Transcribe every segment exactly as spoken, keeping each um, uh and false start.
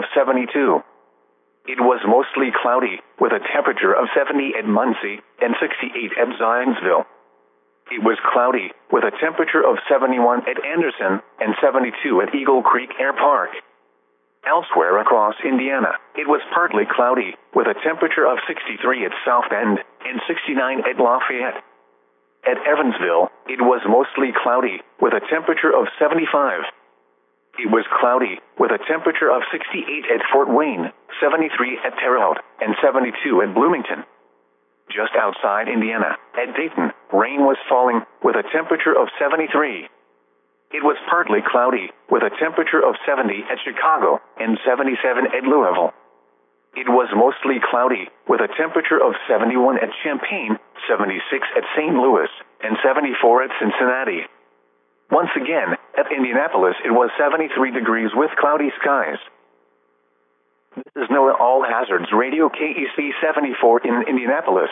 of seventy-two. It was mostly cloudy, with a temperature of seventy at Muncie and sixty-eight at Zionsville. It was cloudy, with a temperature of seventy-one at Anderson and seventy-two at Eagle Creek Air Park. Elsewhere across Indiana, it was partly cloudy, with a temperature of sixty-three at South Bend and sixty-nine at Lafayette. At Evansville, it was mostly cloudy, with a temperature of seventy-five. It was cloudy, with a temperature of sixty-eight at Fort Wayne, seventy-three at Terre Haute, and seventy-two at Bloomington. Just outside Indiana, at Dayton, rain was falling, with a temperature of seventy-three. It was partly cloudy, with a temperature of seventy at Chicago and seventy-seven at Louisville. It was mostly cloudy, with a temperature of seventy-one at Champaign, seventy-six at Saint Louis, and seventy-four at Cincinnati. Once again, at Indianapolis it was seventy-three degrees with cloudy skies. This is NOAA All Hazards Radio K E C seventy-four in Indianapolis.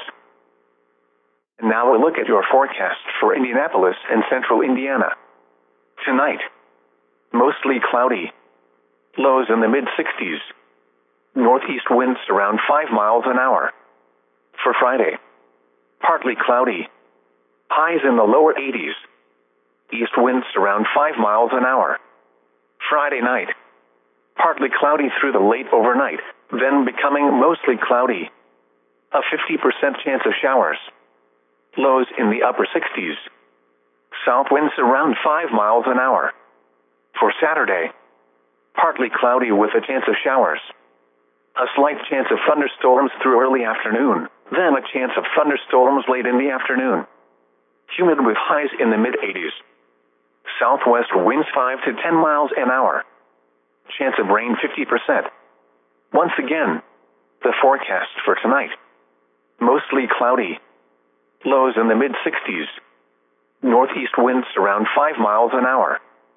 And now a look at your forecast for Indianapolis and central Indiana. Tonight, mostly cloudy. Lows in the mid-sixties. Northeast winds around five miles an hour. For Friday, partly cloudy. Highs in the lower eighties. East winds around five miles an hour. Friday night, partly cloudy through the late overnight, then becoming mostly cloudy. A fifty percent chance of showers. Lows in the upper sixties. South winds around five miles an hour. For Saturday, partly cloudy with a chance of showers. A slight chance of thunderstorms through early afternoon, then a chance of thunderstorms late in the afternoon. Humid with highs in the mid-eighties. Southwest winds five to ten miles an hour. Chance of rain fifty percent. Once again, the forecast for tonight. Mostly cloudy. Lows in the mid-sixties. Northeast winds around five miles an hour.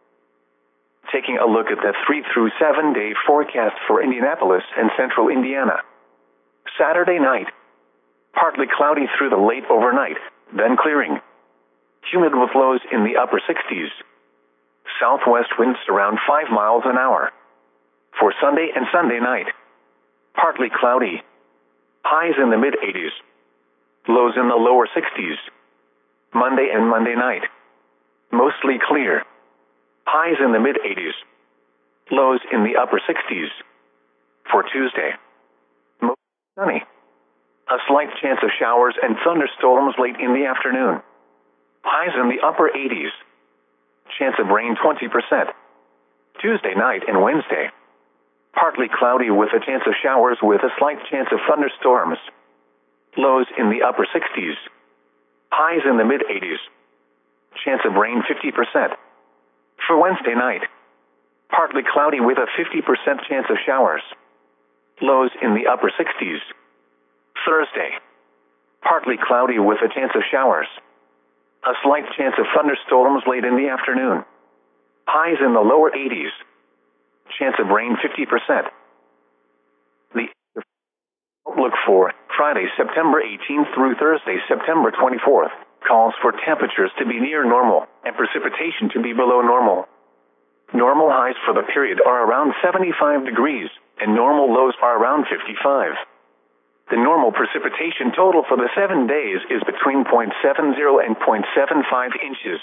Taking a look at the three through seven day forecast for Indianapolis and central Indiana. Saturday night, partly cloudy through the late overnight, then clearing. Humid with lows in the upper sixties. Southwest winds around five miles an hour. For Sunday and Sunday night, partly cloudy. Highs in the mid-eighties. Lows in the lower sixties. Monday and Monday night, mostly clear. Highs in the mid-eighties. Lows in the upper sixties. For Tuesday, mostly sunny. A slight chance of showers and thunderstorms late in the afternoon. Highs in the upper eighties. Chance of rain twenty percent. Tuesday night and Wednesday, partly cloudy with a chance of showers with a slight chance of thunderstorms. Lows in the upper sixties. Highs in the mid-eighties. Chance of rain fifty percent. For Wednesday night, partly cloudy with a fifty percent chance of showers. Lows in the upper sixties. Thursday, partly cloudy with a chance of showers. A slight chance of thunderstorms late in the afternoon. Highs in the lower eighties. Chance of rain fifty percent. The outlook for Friday, September eighteenth through Thursday, September twenty-fourth, calls for temperatures to be near normal and precipitation to be below normal. Normal highs for the period are around seventy-five degrees, and normal lows are around fifty-five. The normal precipitation total for the seven days is between zero point seven zero and zero point seven five inches.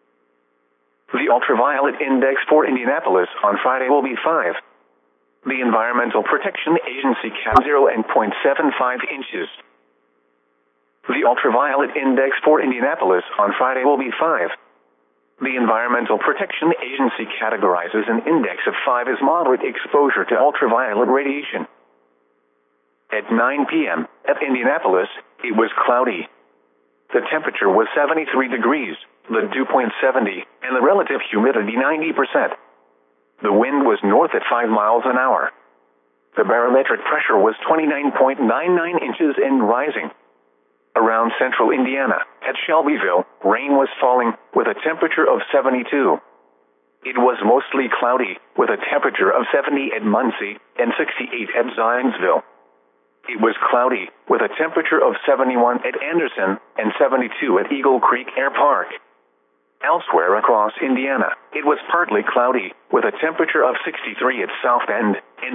The ultraviolet index for Indianapolis on Friday will be five. The Environmental Protection Agency cap zero and zero point seven five inches. The ultraviolet index for Indianapolis on Friday will be five. The Environmental Protection Agency categorizes an index of five as moderate exposure to ultraviolet radiation. At nine p.m. at Indianapolis, it was cloudy. The temperature was seventy-three degrees, the dew point seventy, and the relative humidity ninety percent. The wind was north at five miles an hour. The barometric pressure was twenty-nine point nine nine inches and rising. Around central Indiana, at Shelbyville, rain was falling, with a temperature of seventy-two. It was mostly cloudy, with a temperature of seventy at Muncie and sixty-eight at Zionsville. It was cloudy, with a temperature of seventy-one at Anderson and seventy-two at Eagle Creek Air Park. Elsewhere across Indiana, it was partly cloudy, with a temperature of sixty-three at South Bend and